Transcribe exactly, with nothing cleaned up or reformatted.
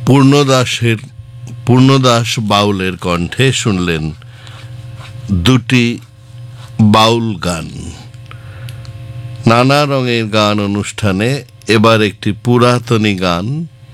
পূর্ণদাসের পূর্ণদাস বাউলের কণ্ঠে শুনলেন দুটি বাউল গান। নানা রঙের গান অনুষ্ঠানে এবার একটি পুরাতনী গান